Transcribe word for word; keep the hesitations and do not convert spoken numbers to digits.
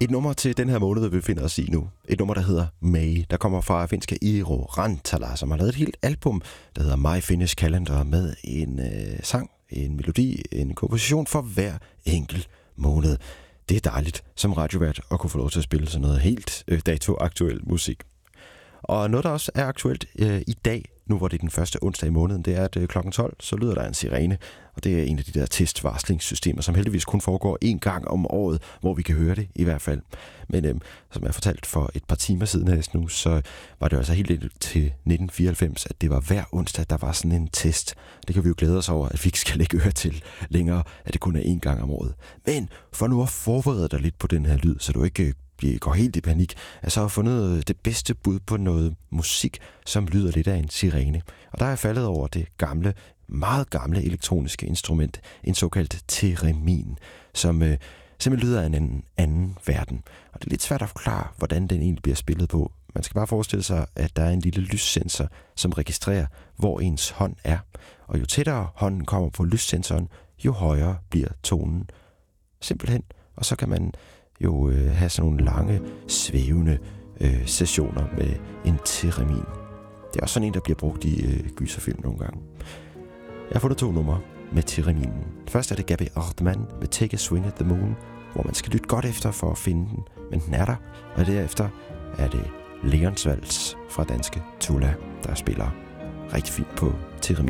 Et nummer til den her måned, vi befinder os i nu. Et nummer, der hedder May, der kommer fra finske Iiro Rantala, som har lavet et helt album, der hedder My Finnish Calendar, med en øh, sang, en melodi, en komposition for hver enkelt måned. Det er dejligt som radiovært at kunne få lov til at spille sådan noget helt øh, dato-aktuel musik. Og noget, der også er aktuelt øh, i dag, nu hvor det er den første onsdag i måneden, det er, at øh, klokken tolv, så lyder der en sirene. Og det er en af de der testvarslingssystemer, som heldigvis kun foregår en gang om året, hvor vi kan høre det i hvert fald. Men øh, som jeg fortalt for et par timer siden her nu, så var det altså helt lidt til nitten fireoghalvfems, at det var hver onsdag, der var sådan en test. Det kan vi jo glæde os over, at vi ikke skal lægge øre til længere, at det kun er en gang om året. Men for nu at forberede dig lidt på den her lyd, så du ikke går helt i panik, at så har jeg fundet det bedste bud på noget musik, som lyder lidt af en sirene. Og der er jeg faldet over det gamle, meget gamle elektroniske instrument, en såkaldt theremin, som øh, simpelthen lyder af en anden, anden verden. Og det er lidt svært at forklare, hvordan den egentlig bliver spillet på. Man skal bare forestille sig, at der er en lille lyssensor, som registrerer, hvor ens hånd er. Og jo tættere hånden kommer på lyssensoren, jo højere bliver tonen. Simpelthen. Og så kan man jo øh, have sådan nogle lange, svævende øh, sessioner med en theremin. Det er også sådan en, der bliver brugt i øh, gyserfilm nogle gange. Jeg har fundet to numre med thereminen. Først er det Gabby Ortman med Take a Swing at the Moon, hvor man skal lytte godt efter for at finde den, men den er der. Og derefter er det Leonsvals fra danske Tulla, der spiller rigtig fint på theremin.